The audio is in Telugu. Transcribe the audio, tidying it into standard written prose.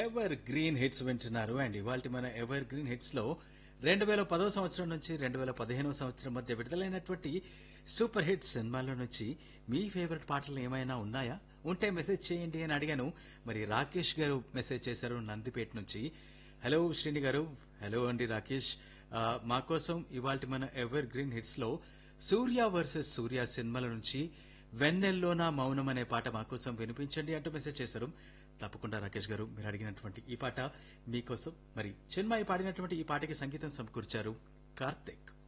ఎవర్ గ్రీన్ హిట్స్ వింటున్నారు. అండ్ ఇవాళ మన ఎవర్ గ్రీన్ హిట్స్ లో 2010 సంవత్సరం నుంచి 2015 సంవత్సరం మధ్య విడుదలైనటువంటి సూపర్ హిట్ సినిమాల్లో నుంచి మీ ఫేవరెట్ పాటలు ఏమైనా ఉన్నాయా? ఉంటే మెసేజ్ చేయండి అని అడిగాను. మరి రాకేష్ గారు మెసేజ్ చేశారు నందిపేట నుంచి. హలో శ్రీని గారు. హలో అండి రాకేష్. మా కోసం ఇవాళ మన ఎవర్ గ్రీన్ హిట్స్ లో సూర్య వర్సెస్ సూర్య సినిమాల నుంచి వెన్నెల్లోనా మౌనం అనే పాట మా కోసం వినిపించండి అంటూ మెసేజ్ చేశారు. తప్పకుండా రాకేష్ గారు, మీరు అడిగినటువంటి ఈ పాట మీకోసం. మరి చిన్మయి పాడినటువంటి ఈ పాటకి సంగీతం సమకూర్చారు కార్తిక్.